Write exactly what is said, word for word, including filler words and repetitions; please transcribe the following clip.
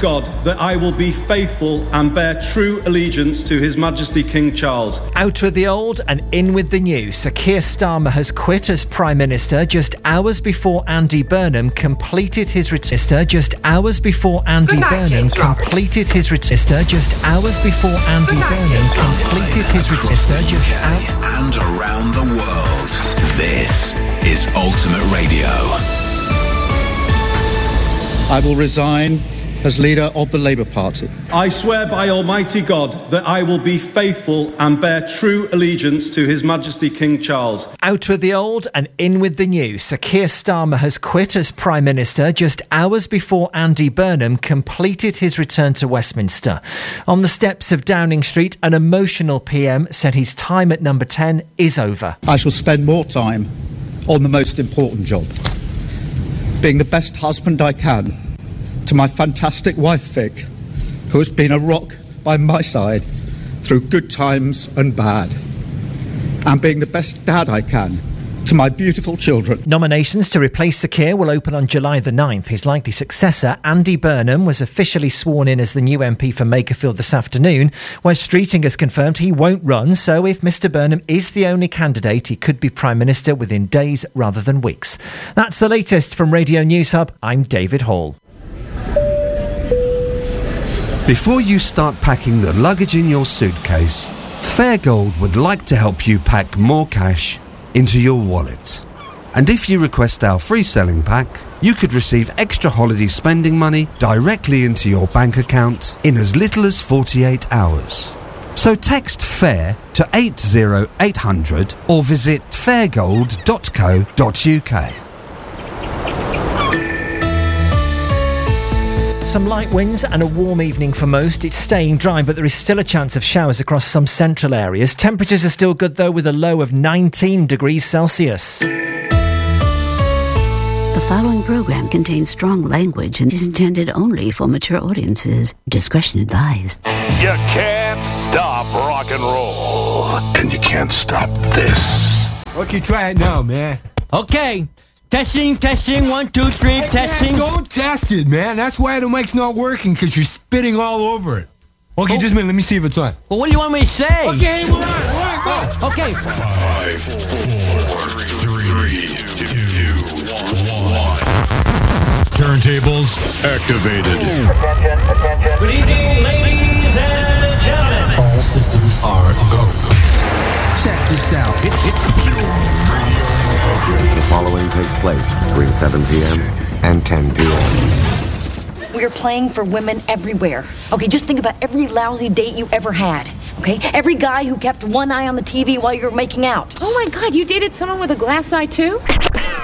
God that I will be faithful and bear true allegiance to His Majesty King Charles. Out with the old and in with the new. Sir Keir Starmer has quit as Prime Minister just hours before Andy Burnham completed his return. Just hours before Andy night, Burnham James completed his return. Just hours before Andy night, Burnham completed his return. Just U K and around the world. This is Ultimate Radio. I will resign as leader of the Labour Party. I swear by Almighty God that I will be faithful and bear true allegiance to His Majesty King Charles. Out with the old and in with the new. Sir Keir Starmer has quit as Prime Minister just hours before Andy Burnham completed his return to Westminster. On the steps of Downing Street, an emotional P M said his time at number ten is over. I shall spend more time on the most important job, being the best husband I can to my fantastic wife Vic, who has been a rock by my side through good times and bad, and being the best dad I can to my beautiful children. Nominations to replace Sir Keir will open on July the ninth. His likely successor, Andy Burnham, was officially sworn in as the new M P for Makerfield this afternoon. Wes Streeting has confirmed he won't run, so if Mr Burnham is the only candidate, he could be Prime Minister within days rather than weeks. That's the latest from Radio News Hub. I'm David Hall. Before you start packing the luggage in your suitcase, Fairgold would like to help you pack more cash into your wallet. And if you request our free selling pack, you could receive extra holiday spending money directly into your bank account in as little as forty-eight hours. So text FAIR to eight zero eight hundred or visit fairgold dot co dot uk. Some light winds and a warm evening for most. It's staying dry, but there is still a chance of showers across some central areas. Temperatures are still good, though, with a low of nineteen degrees Celsius. The following program contains strong language and is intended only for mature audiences. Discretion advised. You can't stop rock and roll. And you can't stop this. Okay, try it now, man. Okay. Testing, testing, one, two, three, hey, testing. Man, don't test it, man. That's why the mic's not working, because you're spitting all over it. Okay, oh. just a minute. Let me see if it's on. Well, what do you want me to say? Okay, we're on. We're on. Go. Oh, okay. Five, four, three, two, one. Turntables activated. Attention, attention. Good evening, ladies and gentlemen. All systems are go. Check this out. It, it's pure radio. The following takes place between seven p.m. and ten p.m. We're playing for women everywhere. Okay, just think about every lousy date you ever had. Okay, every guy who kept one eye on the T V while you were making out. Oh my God, you dated someone with a glass eye too?